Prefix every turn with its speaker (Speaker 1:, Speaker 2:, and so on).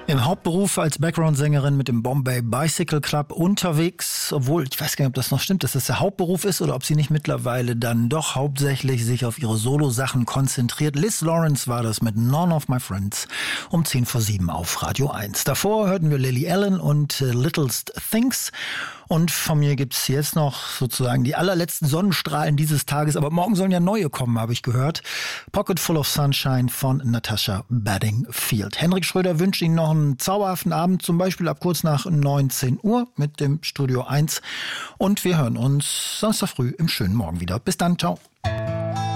Speaker 1: Im Hauptberuf als Background-Sängerin mit dem Bombay Bicycle Club unterwegs, obwohl, ich weiß gar nicht, ob das noch stimmt, dass das der Hauptberuf ist oder ob sie nicht mittlerweile dann doch hauptsächlich sich auf ihre Solo-Sachen konzentriert. Liz Lawrence war das mit None of My Friends um 6:10 auf Radio 1. Davor hörten wir Lily Allen und Littlest Things. Und von mir gibt's jetzt noch sozusagen die allerletzten Sonnenstrahlen dieses Tages. Aber morgen sollen ja neue kommen, habe ich gehört. Pocket Full of Sunshine von Natasha Bedingfield. Henrik Schröder wünscht Ihnen noch einen zauberhaften Abend, zum Beispiel ab kurz nach 19 Uhr mit dem Studio 1. Und wir hören uns Samstag früh im schönen Morgen wieder. Bis dann, ciao.